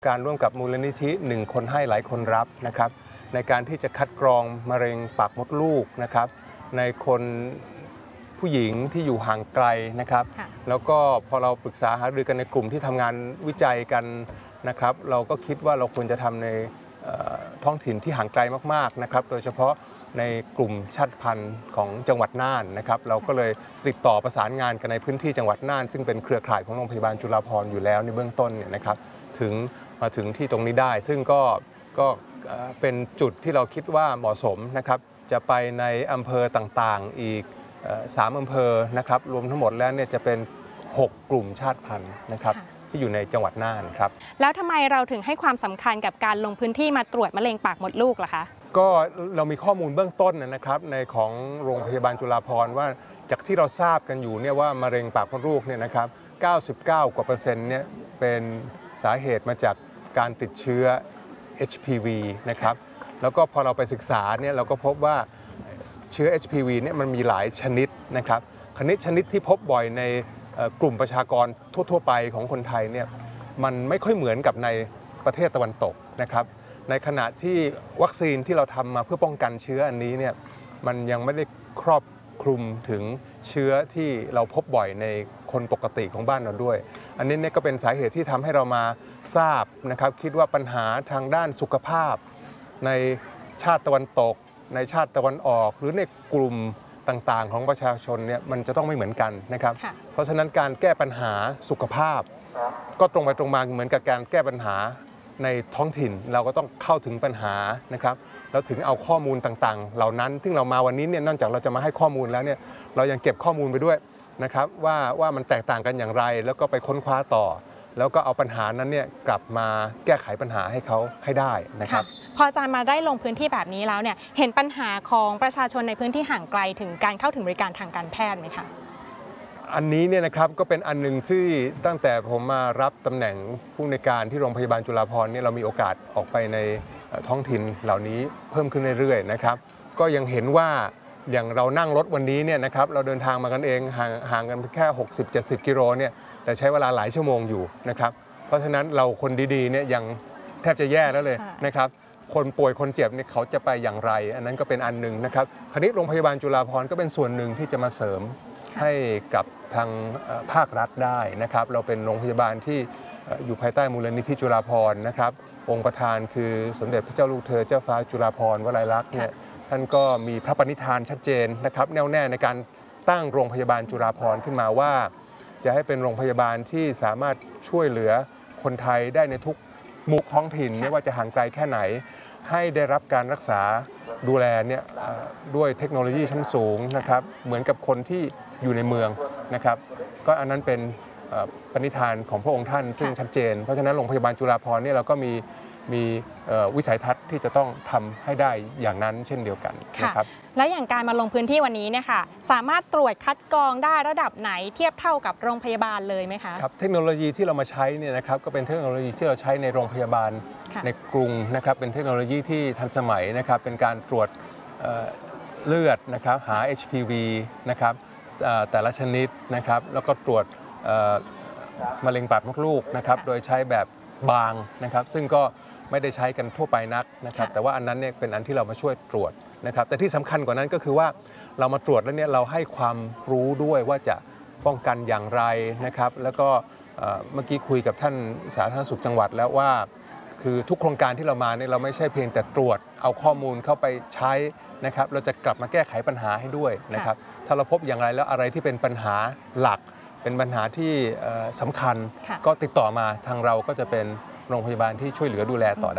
การร่วมกับมูลนิธิ1 คนให้หลายคนรับนะครับในการที่จะคัดกรองมะเร็งปากมดลูกนะครับในคนผู้หญิงที่อยู่ห่างไกลนะครับแล้วก็พอเราปรึกษาหารือกันในกลุ่มที่ทำงานวิจัยกันนะครับเราก็คิดว่าเราควรจะทำในท้องถิ่นที่ห่างไกลมากๆนะครับโดยเฉพาะในกลุ่มชาติพันธุ์ของจังหวัดน่านนะครับเราก็เลยติดต่อประสานงานกันในพื้นที่จังหวัดน่านซึ่งเป็นเครือข่ายของโรงพยาบาลจุฬาภรณ์อยู่แล้วในเบื้องต้นเนี่ยนะครับมาถึงที่ตรงนี้ได้ซึ่งก็เป็นจุดที่เราคิดว่าเหมาะสมนะครับจะไปในอำเภอต่างๆอีก3 อำเภอนะครับรวมทั้งหมดแล้วเนี่ยจะเป็น6 กลุ่มชาติพันธุ์นะครับที่อยู่ในจังหวัดน่านครับแล้วทำไมเราถึงให้ความสำคัญกับการลงพื้นที่มาตรวจมะเร็งปากมดลูกล่ะคะก็เรามีข้อมูลเบื้องต้นนะครับในของโรงพยาบาลจุฬาภรณ์ว่าจากที่เราทราบกันอยู่เนี่ยว่ามะเร็งปากมดลูกเนี่ยนะครับ99%เนี่ยเป็นสาเหตุมาจากการติดเชื้อ HPV นะครับแล้วก็พอเราไปศึกษาเนี่ยเราก็พบว่าเชื้อ HPV เนี่ยมันมีหลายชนิดนะครับชนิดที่พบบ่อยในกลุ่มประชากรทั่วๆไปของคนไทยเนี่ยมันไม่ค่อยเหมือนกับในประเทศตะวันตกนะครับในขณะที่วัคซีนที่เราทำมาเพื่อป้องกันเชื้ออันนี้เนี่ยมันยังไม่ได้ครอบคลุมถึงเชื้อที่เราพบบ่อยในคนปกติของบ้านเราด้วยอันนี้เนี่ยก็เป็นสาเหตุที่ทำให้เรามาทราบนะครับคิดว่าปัญหาทางด้านสุขภาพในชาติตะวันตกในชาติตะวันออกหรือในกลุ่มต่างๆของประชาชนเนี่ยมันจะต้องไม่เหมือนกันนะครับเพราะฉะนั้นการแก้ปัญหาสุขภาพก็ตรงไปตรงมาเหมือนกับการแก้ปัญหาในท้องถิ่นเราก็ต้องเข้าถึงปัญหานะครับแล้วถึงเอาข้อมูลต่างๆเหล่านั้นซึ่งเรามาวันนี้เนี่ยนอกจากเราจะมาให้ข้อมูลแล้วเนี่ยเรายังเก็บข้อมูลไปด้วยนะครับว่ามันแตกต่างกันอย่างไรแล้วก็ไปค้นคว้าต่อแล้วก็เอาปัญหานั้นเนี่ยกลับมาแก้ไขปัญหาให้เขาให้ได้นะครับพออาจารย์มาได้ลงพื้นที่แบบนี้แล้วเนี่ยเห็นปัญหาของประชาชนในพื้นที่ห่างไกลถึงการเข้าถึงบริการทางการแพทย์ไหมคะอันนี้เนี่ยนะครับก็เป็นอันหนึ่งที่ตั้งแต่ผมมารับตำแหน่งผู้อำนวยการที่โรงพยาบาลจุฬาภรณ์เนี่ยเรามีโอกาสออกไปในท้องถิ่นเหล่านี้เพิ่มขึ้นเรื่อยๆนะครับก็ยังเห็นว่าอย่างเรานั่งรถวันนี้เนี่ยนะครับเราเดินทางมากันเองห่างกันแค่60-70 กิโลเนี่ยแต่ใช้เวลาหลายชั่วโมงอยู่นะครับเพราะฉะนั้นเราคนดีๆเนี่ยยังแทบจะแย่แล้วเลยนะครับคนป่วยคนเจ็บเนี่ยเขาจะไปอย่างไรอันนั้นก็เป็นอันหนึ่งนะครับคราวนี้โรงพยาบาลจุฬาภรณ์ก็เป็นส่วนหนึ่งที่จะมาเสริมให้กับทางภาครัฐได้นะครับเราเป็นโรงพยาบาลที่อยู่ภายใต้มูลนิธิจุฬาภรณ์นะครับองค์ประธานคือสมเด็จพระเจ้าลูกเธอเจ้าฟ้าจุฬาภรณ์วลัยลักษณ์เนี่ยท่านก็มีพระปณิธานชัดเจนนะครับแน่วแน่ในการตั้งโรงพยาบาลจุฬาภรณ์ขึ้นมาว่าจะให้เป็นโรงพยาบาลที่สามารถช่วยเหลือคนไทยได้ในทุกมุมท้องถิ่นไม่ว่าจะห่างไกลแค่ไหนให้ได้รับการรักษาดูแลเนี่ยด้วยเทคโนโลยีชั้นสูงนะครับเหมือนกับคนที่อยู่ในเมืองนะครับก็อันนั้นเป็นปณิธานของพระองค์ท่านซึ่งชัดเจนเพราะฉะนั้นโรงพยาบาลจุฬาภรณ์เนี่ยเราก็มีวิสัยทัศน์ที่จะต้องทำให้ได้อย่างนั้นเช่นเดียวกันนะครับและอย่างการมาลงพื้นที่วันนี้เนี่ยค่ะสามารถตรวจคัดกรองได้ระดับไหนเทียบเท่ากับโรงพยาบาลเลยไหมคะครับเทคโนโลยีที่เรามาใช้เนี่ยนะครับก็เป็นเทคโนโลยีที่เราใช้ในโรงพยาบาลในกรุงนะครับเป็นเทคโนโลยีที่ทันสมัยนะครับเป็นการตรวจเลือดนะครับหา HPV นะครับแต่ละชนิดนะครับแล้วก็ตรวจมะเร็งปากมดลูกนะครับโดยใช้แบบบางนะครับซึ่งก็ไม่ได้ใช้กันทั่วไปนักนะครับแต่ว่าอันนั้นเนี่ยเป็นอันที่เรามาช่วยตรวจนะครับแต่ที่สำคัญกว่านั้นก็คือว่าเรามาตรวจแล้วเนี่ยเราให้ความรู้ด้วยว่าจะป้องกันอย่างไรนะครับแล้วก็เมื่อกี้คุยกับท่านสาธารณสุขจังหวัดแล้วว่าคือทุกโครงการที่เรามาเนี่ยเราไม่ใช่เพียงแต่ตรวจเอาข้อมูลเข้าไปใช้นะครับเราจะกลับมาแก้ไขปัญหาให้ด้วยนะครับถ้าเราพบอย่างไรแล้วอะไรที่เป็นปัญหาหลักเป็นปัญหาที่สำคัญก็ติดต่อมาทางเราก็จะเป็นโรงพยาบาลที่ช่วยเหลือดูแลต่อได้